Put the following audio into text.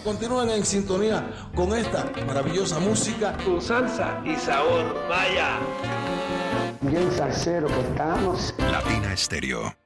Continúen en sintonía con esta maravillosa música. Tu salsa y sabor, vaya. Bien salsero que estamos. Latina Estéreo.